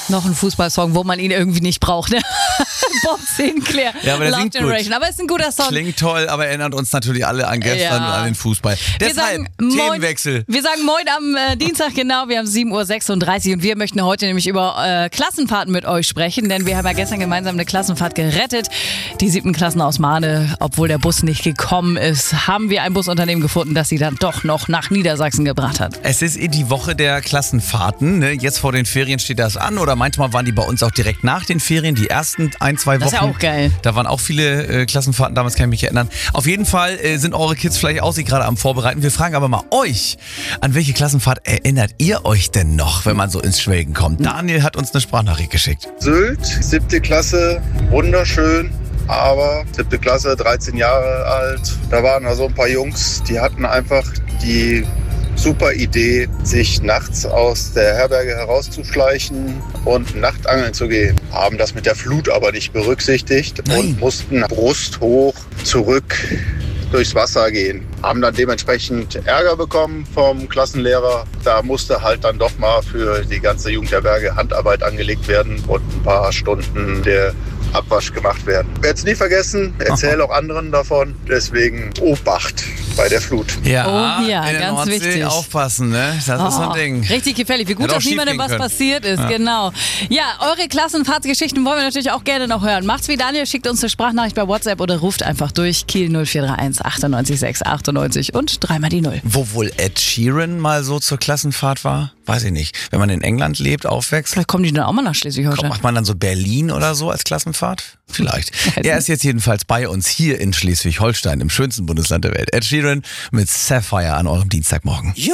Noch ein Fußballsong, wo man ihn irgendwie nicht braucht, ne? Bob Sinclair, Ja, aber der Love singt gut. Generation. Aber es ist ein guter Song. Klingt toll, aber erinnert uns natürlich alle an gestern Ja. und an den Fußball. Deshalb, Themenwechsel. Wir sagen Moin am Dienstag, genau. Wir haben 7.36 Uhr und wir möchten heute nämlich über Klassenfahrten mit euch sprechen, denn wir haben ja gestern gemeinsam eine Klassenfahrt gerettet. Die 7. Klassen aus Mahne, obwohl der Bus nicht gekommen ist, haben wir ein Busunternehmen gefunden, das sie dann doch noch nach Niedersachsen gebracht hat. Es ist die Woche der Klassenfahrten. Ne? Jetzt vor den Ferien steht das an oder manchmal waren die bei uns auch direkt nach den Ferien, die ersten 1-2 Wochen. Das ist ja auch geil. Da waren auch viele Klassenfahrten, damals kann ich mich erinnern. Auf jeden Fall sind eure Kids vielleicht auch sich gerade am Vorbereiten. Wir fragen aber mal euch, an welche Klassenfahrt erinnert ihr euch denn noch, wenn man so ins Schwelgen kommt? Daniel hat uns eine Sprachnachricht geschickt. Sylt, 7. Klasse, wunderschön. Aber 7. Klasse, 13 Jahre alt, da waren da so ein paar Jungs, die hatten einfach die super Idee, sich nachts aus der Herberge herauszuschleichen und Nachtangeln zu gehen. Haben das mit der Flut aber nicht berücksichtigt und mussten brusthoch zurück durchs Wasser gehen. Haben dann dementsprechend Ärger bekommen vom Klassenlehrer. Da musste halt dann doch mal für die ganze Jugendherberge Handarbeit angelegt werden und ein paar Stunden der Abwasch gemacht werden. Werde es nie vergessen, erzähle auch anderen davon. Deswegen Obacht bei der Flut. Ja, Oh ja, in der ganz Nordsee wichtig. Aufpassen, ne? Das ist so ein Ding. Richtig gefährlich. Wie gut, Hätte auch dass niemandem was schiefgehen können. passiert ist. Genau. Ja, eure Klassenfahrtsgeschichten wollen wir natürlich auch gerne noch hören. Macht's wie Daniel, schickt uns eine Sprachnachricht bei WhatsApp oder ruft einfach durch. Kiel 0431 98 6 98 und 3 mal die 0. Wo wohl Ed Sheeran mal so zur Klassenfahrt war? Weiß ich nicht. Wenn man in England lebt, aufwächst, Vielleicht kommen die dann auch mal nach Schleswig-Holstein. macht man dann so Berlin oder so als Klassenfahrt? Vielleicht. Er ist jetzt jedenfalls bei uns hier in Schleswig-Holstein, im schönsten Bundesland der Welt. Ed Sheeran mit Sapphire an eurem Dienstagmorgen.